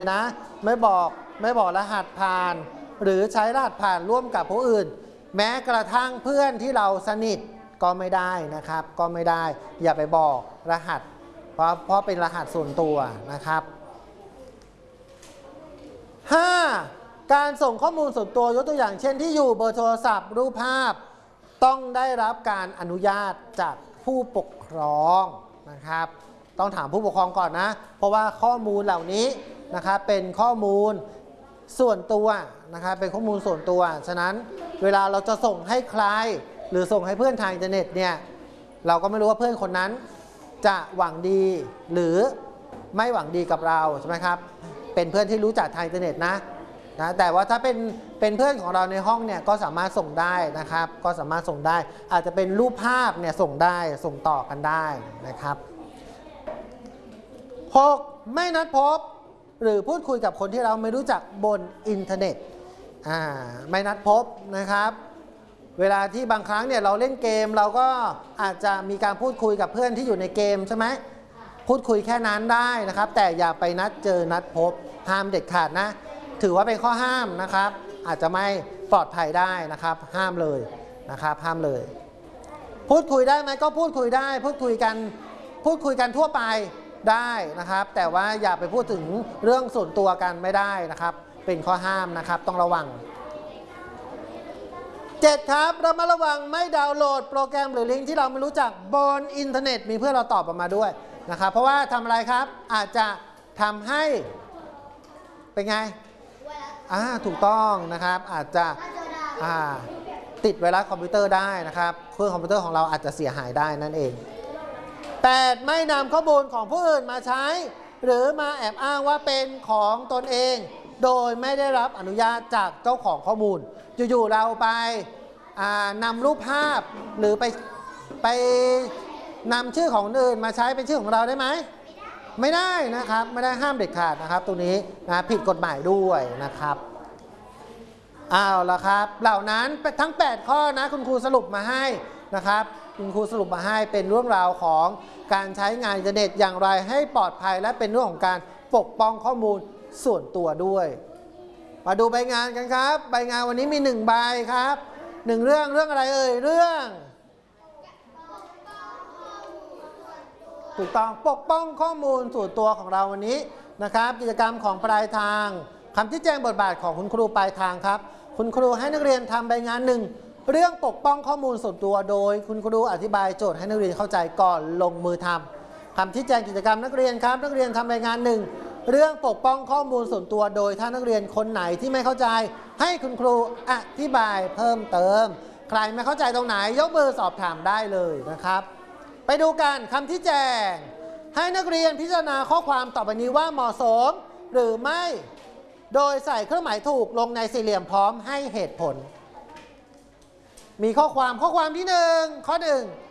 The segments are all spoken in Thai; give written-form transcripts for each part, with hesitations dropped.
นะไม่บอกรหัสผ่านหรือใช้รหัสผ่านร่วมกับผู้อื่นแม้กระทั่งเพื่อนที่เราสนิทก็ไม่ได้นะครับก็ไม่ได้อย่าไปบอกรหัสเพราะเป็นรหัสส่วนตัวนะครับ 5. การส่งข้อมูลส่วนตัวยกตัวอย่างเช่นที่อยู่เบอร์โทรศัพท์รูปภาพต้องได้รับการอนุญาตจากผู้ปกครองนะครับต้องถามผู้ปกครองก่อนนะเพราะว่าข้อมูลเหล่านี้นะครับเป็นข้อมูลส่วนตัวนะครับเป็นข้อมูลส่วนตัวฉะนั้นเวลาเราจะส่งให้ใครหรือส่งให้เพื่อนทางอินเทอร์เน็ตเนี่ยเราก็ไม่รู้ว่าเพื่อนคนนั้นจะหวังดีหรือไม่หวังดีกับเราใช่ไหมครับเป็นเพื่อนที่รู้จักทางอินเทอร์เน็ตนะแต่ว่าถ้าเป็นเพื่อนของเราในห้องเนี่ยก็สามารถส่งได้นะครับก็สามารถส่งได้อาจจะเป็นรูปภาพเนี่ยส่งได้ส่งต่อกันได้นะครับ 6. ไม่นัดพบหรือพูดคุยกับคนที่เราไม่รู้จักบนอินเทอร์เน็ตไม่นัดพบนะครับเวลาที่บางครั้งเนี่ยเราเล่นเกมเราก็อาจจะมีการพูดคุยกับเพื่อนที่อยู่ในเกมใช่ไหมพูดคุยแค่นั้นได้นะครับแต่อย่าไปนัดเจอนัดพบห้ามเด็ดขาดนะถือว่าเป็นข้อห้ามนะครับอาจจะไม่ปลอดภัยได้นะครับห้ามเลยนะครับห้ามเลยพูดคุยได้ไหมก็พูดคุยได้พูดคุยกันทั่วไปได้นะครับแต่ว่าอย่าไปพูดถึงเรื่องส่วนตัวกันไม่ได้นะครับเป็นข้อห้ามนะครับต้องระวัง 7. ครับระมัดระวังไม่ดาวน์โหลดโปรแกรมหรือลิงก์ที่เราไม่รู้จักบนอินเทอร์เน็ตมีเพื่อนเราตอบออกมาด้วยนะครับเพราะว่าทำอะไรครับอาจจะทำให้เป็นไงถูกต้องนะครับอาจจะติดไวรัสคอมพิวเตอร์ได้นะครับเครื่องคอมพิวเตอร์ของเราอาจจะเสียหายได้นั่นเอง 8. ไม่นำข้อมูลของผู้อื่นมาใช้หรือมาแอบอ้างว่าเป็นของตนเองโดยไม่ได้รับอนุญาตจากเจ้าของข้อมูลอยู่ๆเราไปนำรูปภาพหรือไปนำชื่อของอื่นมาใช้เป็นชื่อของเราได้ไหมไม่ได้นะครับไม่ได้ห้ามเด็ดขาดนะครับตรงนี้นะผิดกฎหมายด้วยนะครับเอาละครับเหล่านั้นทั้ง8ข้อนะคุณครูสรุปมาให้นะครับคุณครูสรุปมาให้เป็นเรื่องราวของการใช้งานอินเทอร์เน็ตอย่างไรให้ปลอดภัยและเป็นเรื่องของการปกป้องข้อมูลส่วนตัวด้วยมาดูใบงานกันครับใบงานวันนี้มี1ใบครับ1เรื่องอะไรเอ่ยเรื่องถูกต้องปกป้องข้อมูลส่วนตัวของเราวันนี้นะครับกิจกรรมของปลายทางคำที่แจ้งบทบาทของคุณครูปลายทางครับคุณครูให้นักเรียนทำใบงาน1เรื่องปกป้องข้อมูลส่วนตัวโดยคุณครูอธิบายโจทย์ให้นักเรียนเข้าใจก่อนลงมือทำคำที่แจ้งกิจกรรมนักเรียนครับนักเรียนทำใบงาน1เรื่องปกป้องข้อมูลส่วนตัวโดยถ้านักเรียนคนไหนที่ไม่เข้าใจให้คุณครูอธิบายเพิ่มเติมใครไม่เข้าใจตรงไหนยกมือสอบถามได้เลยนะครับไปดูกันคำที่แจ้งให้นักเรียนพิจารณาข้อความต่อไปนี้ว่าเหมาะสมหรือไม่โดยใส่เครื่องหมายถูกลงในสี่เหลี่ยมพร้อมให้เหตุผลมีข้อความที่1ข้อ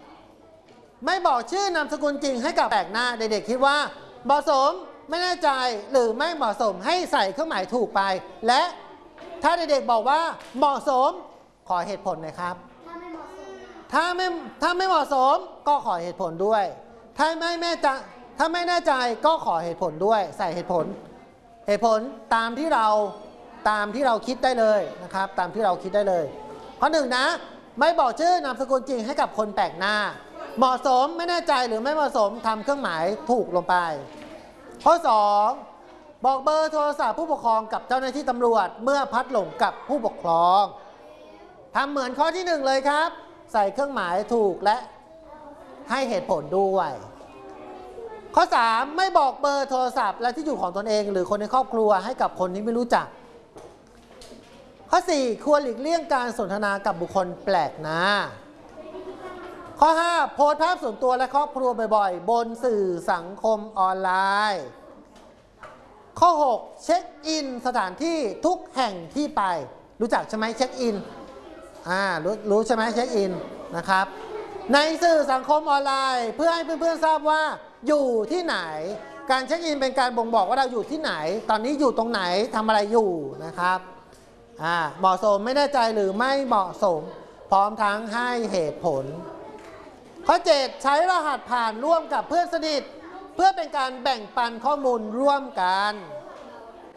1ไม่บอกชื่อนามสกุลจริงให้กับแปลกหน้าเด็กๆคิดว่าเหมาะสมไม่แน่ใจหรือไม่เหมาะสมให้ใส่เครื่องหมายถูกไปและถ้าเด็กๆบอกว่าเหมาะสมขอเหตุผลหน่อยครับถ้าไม่เหมาะสมก็ขอเหตุผลด้วยถ้าไม่แน่ใจก็ขอเหตุผลด้วยใส่เหตุผลตามที่เราคิดได้เลยนะครับตามที่เราคิดได้เลยข้อ1นะไม่บอกชื่อนามสกุลจริงให้กับคนแปลกหน้าเหมาะสมไม่แน่ใจหรือไม่เหมาะสมทำเครื่องหมายถูกลงไปข้อ2บอกเบอร์โทรศัพท์ผู้ปกครองกับเจ้าหน้าที่ตำรวจเมื่อพลัดหลงกับผู้ปกครองทำเหมือนข้อที่1เลยครับใส่เครื่องหมายถูกและให้เหตุผลด้วยข้อ3ไม่บอกเบอร์โทรศัพท์และที่อยู่ของตนเองหรือคนในครอบครัวให้กับคนที่ไม่รู้จักข้อ4ควรหลีกเลี่ยงการสนทนากับบุคคลแปลกหน้าข้อ5โพสต์ภาพส่วนตัวและครอบครัวบ่อยๆบนสื่อสังคมออนไลน์ข้อ6เช็คอินสถานที่ทุกแห่งที่ไปรู้จักใช่ไหมเช็คอินรู้ใช่ไหมเช็คอินนะครับในสื่อสังคมออนไลน์เพื่อให้เพื่อนๆทราบว่าอยู่ที่ไหนการเช็คอินเป็นการบ่งบอกว่าเราอยู่ที่ไหนตอนนี้อยู่ตรงไหนทำอะไรอยู่นะครับเหมาะสมไม่แน่ใจหรือไม่เหมาะสมพร้อมทั้งให้เหตุผลข้อ7ใช้รหัสผ่านร่วมกับเพื่อนสนิทเพื่อเป็นการแบ่งปันข้อมูลร่วมกัน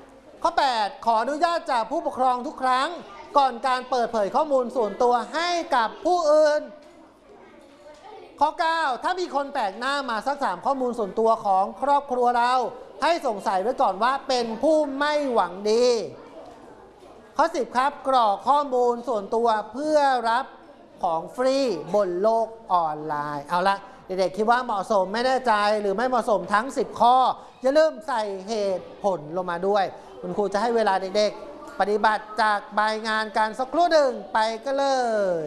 ข้อ 8 ขออนุญาตจากผู้ปกครองทุกครั้งก่อนการเปิดเผยข้อมูลส่วนตัวให้กับผู้อื่นข้อ 9 ถ้ามีคนแปลกหน้ามาซักถามข้อมูลส่วนตัวของครอบครัวเราให้สงสัยไว้ก่อนว่าเป็นผู้ไม่หวังดีข้อ 10 ครับกรอกข้อมูลส่วนตัวเพื่อรับของฟรีบนโลกออนไลน์เอาละเด็กๆคิดว่าเหมาะสมไม่แน่ใจหรือไม่เหมาะสมทั้ง10ข้ออย่าลืมใส่เหตุผลลงมาด้วยคุณครูจะให้เวลาเด็กๆปฏิบัติจากใบงานการสักครู่หนึ่งไปกันเลย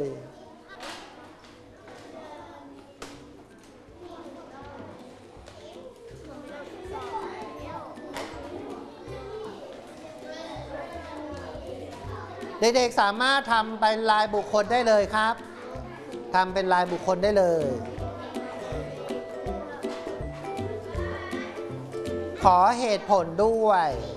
เด็กๆสามารถทำเป็นลายบุคคลได้เลยครับทำเป็นลายบุคคลได้เลยขอเหตุผลด้วย